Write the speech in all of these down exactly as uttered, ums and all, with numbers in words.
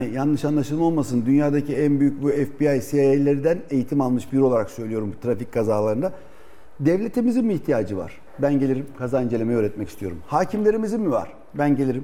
Yanlış anlaşılma olmasın. Dünyadaki en büyük bu F B I, C I A'lerden eğitim almış biri olarak söylüyorum trafik kazalarında. Devletimizin mi ihtiyacı var? Ben gelirim kaza incelemeyi öğretmek istiyorum. Hakimlerimizin mi var? Ben gelirim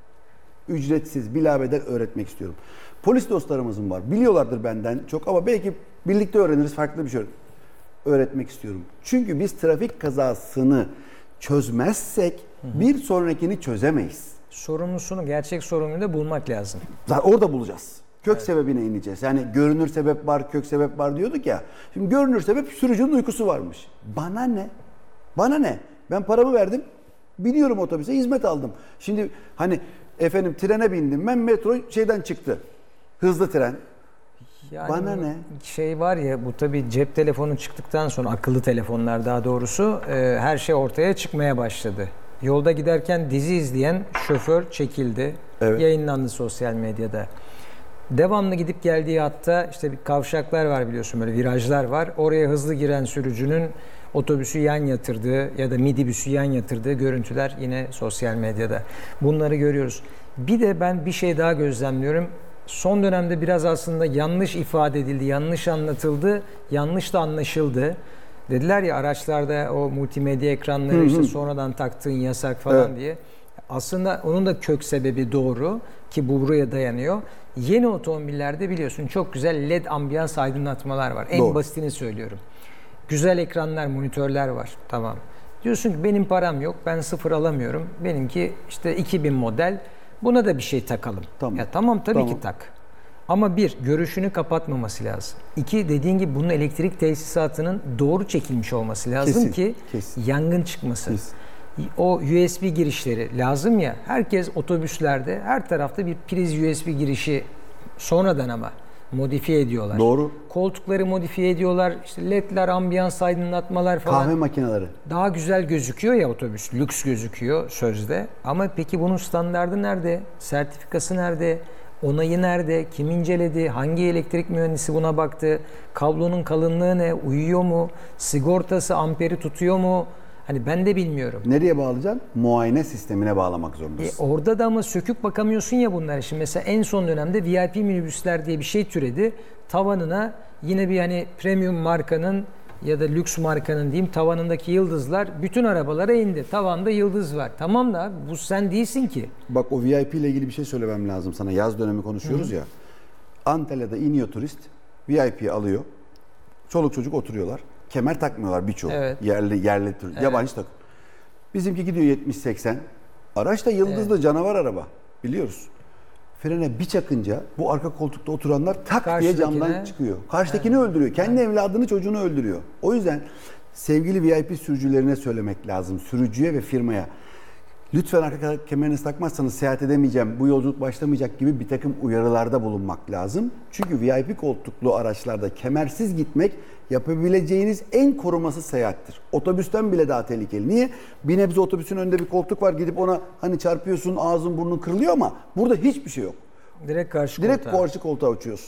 ücretsiz, bilabedel öğretmek istiyorum. Polis dostlarımızın var. Biliyorlardır benden çok ama belki birlikte öğreniriz, farklı bir şey öğretmek istiyorum. Çünkü biz trafik kazasını çözmezsek hı hı. bir sonrakini çözemeyiz. Sorumlusunu, gerçek sorumluyu da bulmak lazım. Zaten orada bulacağız. Kök evet. sebebine ineceğiz. Yani görünür sebep var, kök sebep var diyorduk ya. Şimdi görünür sebep sürücünün uykusu varmış. Bana ne? Bana ne? Ben paramı verdim. Biniyorum otobüse, hizmet aldım. Şimdi hani efendim trene bindim. Ben metro şeyden çıktı. Hızlı tren. Yani bana ne? Şey var ya, bu tabii cep telefonu çıktıktan sonra, akıllı telefonlar daha doğrusu, e, her şey ortaya çıkmaya başladı. Yolda giderken dizi izleyen şoför çekildi. Evet. Yayınlandı sosyal medyada. Devamlı gidip geldiği hatta işte bir kavşaklar var biliyorsun, böyle virajlar var. Oraya hızlı giren sürücünün otobüsü yan yatırdığı ya da midibüsü yan yatırdığı görüntüler yine sosyal medyada. Bunları görüyoruz. Bir de ben bir şey daha gözlemliyorum. Son dönemde biraz aslında yanlış ifade edildi, yanlış anlatıldı, yanlış da anlaşıldı. Dediler ya araçlarda o multimedya ekranları hı hı. işte sonradan taktığın yasak falan evet. diye. Aslında onun da kök sebebi doğru ki bu buraya dayanıyor. Yeni otomobillerde biliyorsun çok güzel L E D ambiyans aydınlatmalar var. En doğru. basitini söylüyorum. Güzel ekranlar, monitörler var. Tamam. Diyorsun ki benim param yok, ben sıfır alamıyorum. Benimki işte iki bin model. Buna da bir şey takalım. Tamam. Ya tamam tabii tamam. ki tak. Ama bir, görüşünü kapatmaması lazım. İki, dediğin gibi bunun elektrik tesisatının doğru çekilmiş olması lazım kesin, ki kesin. yangın çıkmasın. Kesin. O U S B girişleri lazım ya. Herkes otobüslerde her tarafta bir priz U S B girişi sonradan ama modifiye ediyorlar. Doğru. Koltukları modifiye ediyorlar. İşte L E D'ler, ambiyans aydınlatmalar falan. Kahve makineleri. Daha güzel gözüküyor ya otobüs. Lüks gözüküyor sözde. Ama peki bunun standardı nerede? Sertifikası nerede? Onayı nerede? Kim inceledi? Hangi elektrik mühendisi buna baktı? Kablonun kalınlığı ne? Uyuyor mu? Sigortası amperi tutuyor mu? Hani ben de bilmiyorum. Nereye bağlayacaksın? Muayene sistemine bağlamak zorundasın. E orada da ama söküp bakamıyorsun ya bunlar. Şimdi mesela en son dönemde V I P minibüsler diye bir şey türedi. Tavanına yine bir hani premium markanın ya da lüks markanın diyeyim tavanındaki yıldızlar bütün arabalara indi. Tavanda yıldız var. Tamam da bu sen değilsin ki. Bak o V I P ile ilgili bir şey söylemem lazım sana. Yaz dönemi konuşuyoruz Hı. ya. Antalya'da iniyor turist. V I P alıyor. Çoluk çocuk oturuyorlar. Kemer takmıyorlar birçoğu. Evet. Yerli yerli tur, evet. yabancı takım. Bizimki gidiyor yetmiş seksen. Araç da yıldızlı evet. canavar araba. Biliyoruz. Frene bir çakınca bu arka koltukta oturanlar tak diye camdan çıkıyor. Karşıdakini evet. öldürüyor. Kendi evet. evladını, çocuğunu öldürüyor. O yüzden sevgili V I P sürücülerine söylemek lazım. Sürücüye ve firmaya. Lütfen arka kemerinizi takmazsanız seyahat edemeyeceğim, bu yolculuk başlamayacak gibi bir takım uyarılarda bulunmak lazım. Çünkü V I P koltuklu araçlarda kemersiz gitmek yapabileceğiniz en korumasız seyahattir. Otobüsten bile daha tehlikeli. Niye? Bir nebze otobüsün önünde bir koltuk var, gidip ona hani çarpıyorsun, ağzın burnun kırılıyor ama burada hiçbir şey yok. Direkt karşı Direkt koltuğa. karşı koltuğa uçuyorsun.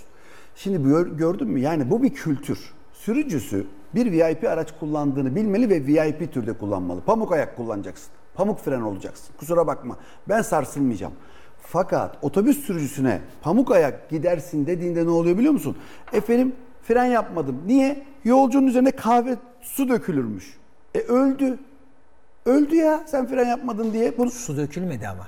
Şimdi gördün mü? Yani bu bir kültür. Sürücüsü bir V I P araç kullandığını bilmeli ve V I P türde kullanmalı. Pamuk ayak kullanacaksın. Pamuk fren olacaksın. Kusura bakma. Ben sarsılmayacağım. Fakat otobüs sürücüsüne pamuk ayak gidersin dediğinde ne oluyor biliyor musun? Efendim fren yapmadım. Niye? Yolcunun üzerine kahve su dökülürmüş. E öldü. Öldü ya sen fren yapmadın diye. Bunu... Su dökülmedi ama.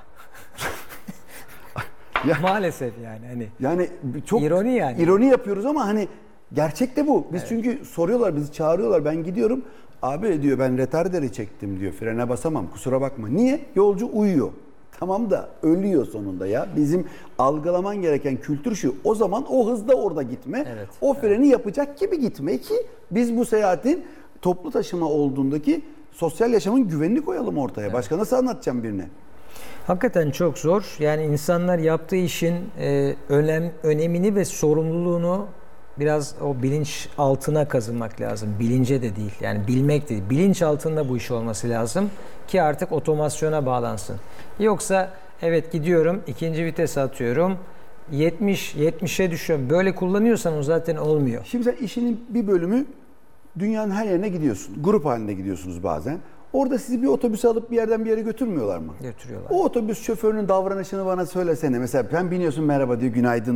ya, maalesef yani. Hani yani çok ironi yani. İroni yapıyoruz ama hani gerçekte bu. Biz evet. çünkü soruyorlar, bizi çağırıyorlar. Ben gidiyorum. Abi diyor ben retarderi çektim diyor. Frene basamam. Kusura bakma. Niye? Yolcu uyuyor. Tamam da ölüyor sonunda ya. Bizim algılaman gereken kültür şu. O zaman o hızda orada gitme. Evet, o freni evet. yapacak gibi gitme ki biz bu seyahatin toplu taşıma olduğundaki sosyal yaşamın güvenini koyalım ortaya. Evet. Başka nasıl anlatacağım birine? Hakikaten çok zor. Yani insanlar yaptığı işin e, önem, önemini ve sorumluluğunu biraz o bilinç altına kazınmak lazım. Bilince de değil. Yani bilmek değil. Bilinç altında bu iş olması lazım ki artık otomasyona bağlansın. Yoksa evet gidiyorum, ikinci vitese atıyorum, yetmiş yetmişe düşüyorum. Böyle kullanıyorsan o zaten olmuyor. Şimdi sen işinin bir bölümü dünyanın her yerine gidiyorsun. Grup halinde gidiyorsunuz bazen. Orada sizi bir otobüse alıp bir yerden bir yere götürmüyorlar mı? Götürüyorlar. O otobüs şoförünün davranışını bana söylesene. Mesela ben biniyorsun, merhaba diyor, günaydın